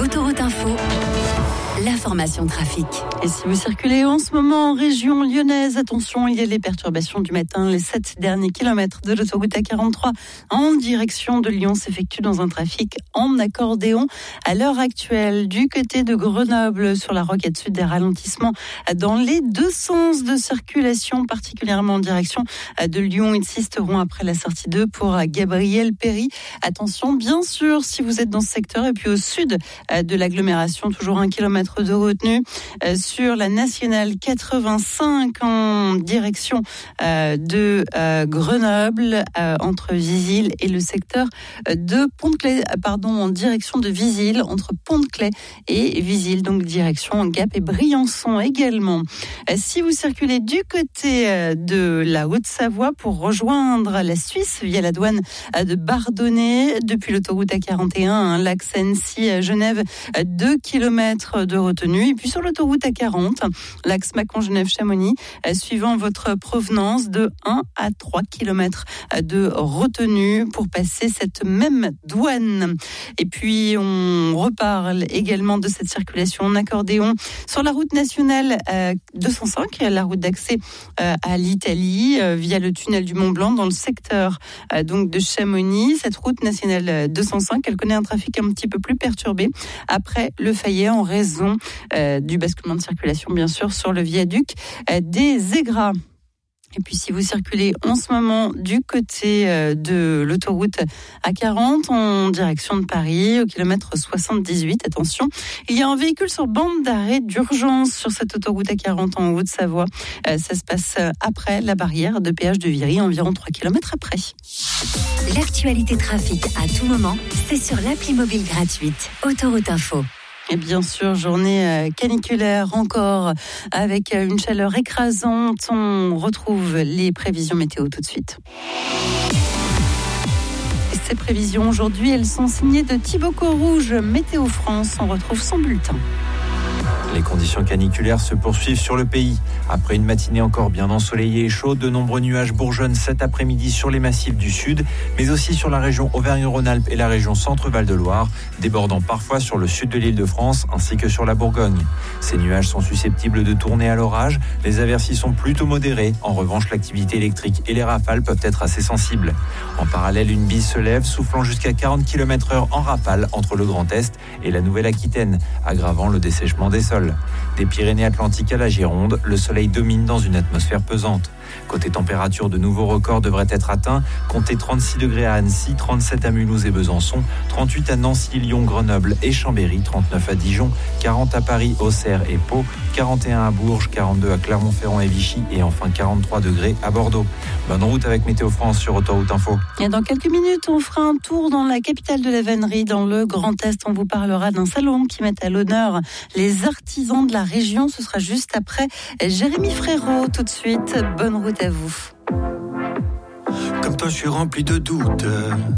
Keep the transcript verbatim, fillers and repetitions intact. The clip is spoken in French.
Autoroute Info, l'information trafic. Et si vous circulez en ce moment en région lyonnaise, attention, il y a les perturbations du matin. Les sept derniers kilomètres de l'autoroute A quarante-trois en direction de Lyon s'effectuent dans un trafic en accordéon. À l'heure actuelle, du côté de Grenoble, sur la Rocade Sud, des ralentissements dans les deux sens de circulation, particulièrement en direction de Lyon. Ils insisteront après la sortie deux pour Gabriel Péry. Attention, bien sûr, si vous êtes dans ce secteur, et puis au sud de l'agglomération, toujours un kilomètre de retenue sur la nationale quatre-vingt-cinq en direction de Grenoble, entre Visil et le secteur de Pont-de-Claix, pardon, en direction de Visil, entre Pont-de-Claix et Visil, donc direction Gap et Briançon également. Si vous circulez du côté de la Haute-Savoie pour rejoindre la Suisse via la douane de Bardonnay, depuis l'autoroute A quarante et un, hein, l'axe Annecy-Genève, deux kilomètres de retenue. Et puis sur l'autoroute A quarante, l'axe Mâcon-Genève-Chamonix, suivant votre provenance, de un à trois kilomètres de retenue pour passer cette même douane. Et puis on reparle également de cette circulation en accordéon sur la route nationale deux cent cinq, la route d'accès à l'Italie via le tunnel du Mont-Blanc dans le secteur donc de Chamonix. Cette route nationale deux cent cinq, elle connaît un trafic un petit peu plus perturbé après le Fayet en raison euh, du basculement de circulation, bien sûr, sur le viaduc euh, des Aigras. Et puis si vous circulez en ce moment du côté euh, de l'autoroute A quarante en direction de Paris, au kilomètre soixante-dix-huit, attention, il y a un véhicule sur bande d'arrêt d'urgence sur cette autoroute A quarante en Haute-Savoie. Euh, ça se passe après la barrière de péage de Viry, environ trois kilomètres après. L'actualité trafic à tout moment, c'est sur l'appli mobile gratuite Autoroute Info. Et bien sûr, journée caniculaire encore, avec une chaleur écrasante. On retrouve les prévisions météo tout de suite. Ces prévisions aujourd'hui, elles sont signées de Thibaut Courrouge, Météo France. On retrouve son bulletin. Les conditions caniculaires se poursuivent sur le pays. Après une matinée encore bien ensoleillée et chaude, de nombreux nuages bourgeonnent cet après-midi sur les massifs du sud, mais aussi sur la région Auvergne-Rhône-Alpes et la région Centre-Val-de-Loire, débordant parfois sur le sud de l'Île-de-France ainsi que sur la Bourgogne. Ces nuages sont susceptibles de tourner à l'orage. Les aversis sont plutôt modérés. En revanche, l'activité électrique et les rafales peuvent être assez sensibles. En parallèle, une bise se lève, soufflant jusqu'à quarante kilomètres heure en rafale entre le Grand Est et la Nouvelle-Aquitaine, aggravant le dessèchement des sols. Des Pyrénées-Atlantiques à la Gironde, le soleil domine dans une atmosphère pesante. Côté température, de nouveaux records devraient être atteints. Comptez trente-six degrés à Annecy, trente-sept à Mulhouse et Besançon, trente-huit à Nancy, Lyon, Grenoble et Chambéry, trente-neuf à Dijon, quarante à Paris, Auxerre et Pau, quarante et un à Bourges, quarante-deux à Clermont-Ferrand et Vichy et enfin quarante-trois degrés à Bordeaux. Bonne route avec Météo France sur Autoroute Info. Et dans quelques minutes, on fera un tour dans la capitale de la vannerie, dans le Grand Est. On vous parlera d'un salon qui met à l'honneur les artisans de la région. Ce sera juste après Jérémy Frérot. Tout de suite, bonne route à vous. Comme toi, je suis rempli de doutes.